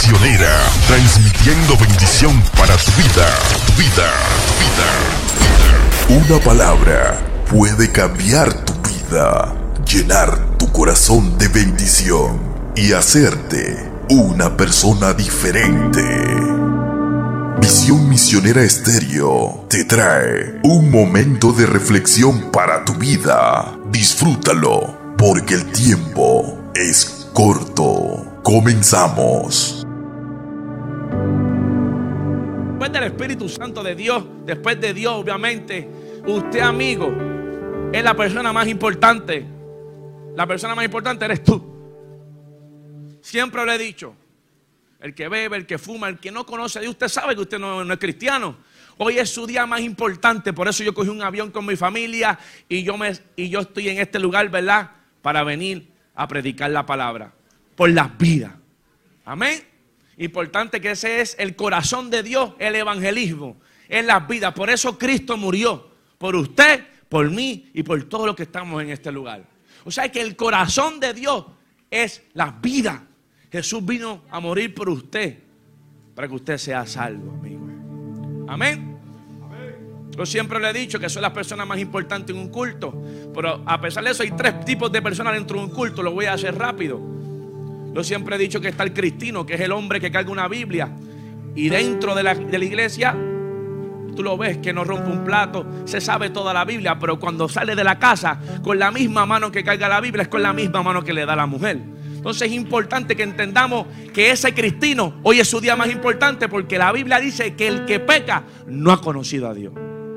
Misionera, transmitiendo bendición para tu vida, vida. Una palabra puede cambiar tu vida, llenar tu corazón de bendición y hacerte una persona diferente. Visión Misionera Estéreo te trae un momento de reflexión para tu vida. Disfrútalo, porque el tiempo es corto. Comenzamos. Después del Espíritu Santo de Dios, después de Dios, obviamente, usted, amigo, es la persona más importante. La persona más importante eres tú. Siempre lo he dicho. El que bebe, el que fuma, el que no conoce a Dios, usted sabe que usted no es cristiano. Hoy es su día más importante. Por eso yo cogí un avión con mi familia y yo estoy en este lugar, ¿verdad? Para venir a predicar la palabra por las vidas. Amén. Importante que ese es el corazón de Dios, el evangelismo en las vidas. Por eso Cristo murió, por usted, por mí y por todos los que estamos en este lugar. O sea que el corazón de Dios es las vidas. Jesús vino a morir por usted para que usted sea salvo, amigo. Amén. Yo siempre le he dicho que soy la persona más importante en un culto, pero a pesar de eso hay tres tipos de personas dentro de un culto. Lo voy a hacer rápido. Yo siempre he dicho que está el cristino, que es el hombre que carga una Biblia, y dentro de la iglesia tú lo ves que no rompe un plato, se sabe toda la Biblia, pero cuando sale de la casa con la misma mano que carga la Biblia es con la misma mano que le da la mujer. Entonces es importante que entendamos que ese cristino hoy es su día más importante, porque la Biblia dice que el que peca no ha conocido a Dios.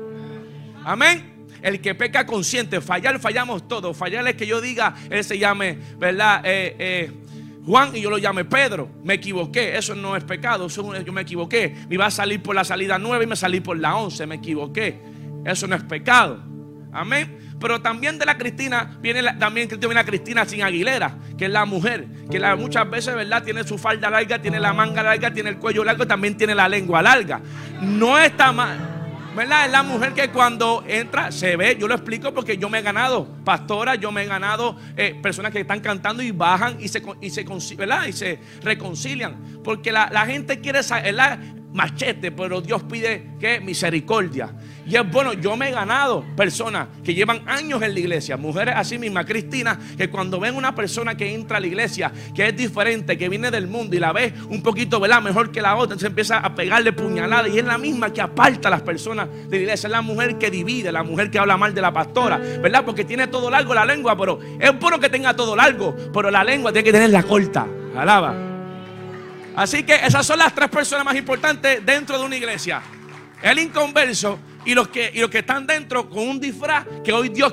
Amén. El que peca consciente, fallamos todos. Fallar es que yo diga, él se llame, ¿verdad? Juan y yo lo llame Pedro. Me equivoqué, eso no es pecado, yo me equivoqué. Me iba a salir por la salida 9 y me salí por la 11, me equivoqué. Eso no es pecado. Amén. Pero también de la Cristina viene la Cristina sin Aguilera, que es la mujer, que muchas veces, ¿verdad? Tiene su falda larga, tiene la manga larga, tiene el cuello largo, también tiene la lengua larga. No está mal, ¿verdad? Es la mujer que cuando entra se ve. Yo lo explico porque yo me he ganado pastoras, yo me he ganado personas que están cantando y bajan y se reconcilian, porque la gente quiere saber machete, pero Dios pide que misericordia. Y es bueno, yo me he ganado personas que llevan años en la iglesia, mujeres así mismas, Cristina, que cuando ven una persona que entra a la iglesia, que es diferente, que viene del mundo y la ve un poquito, ¿verdad?, mejor que la otra, entonces empieza a pegarle puñaladas, y es la misma que aparta a las personas de la iglesia. Es la mujer que divide, la mujer que habla mal de la pastora, ¿verdad? Porque tiene todo largo la lengua, pero es bueno que tenga todo largo, pero la lengua tiene que tenerla corta. Alaba. Así que esas son las tres personas más importantes dentro de una iglesia: el inconverso y los que están dentro con un disfraz que hoy Dios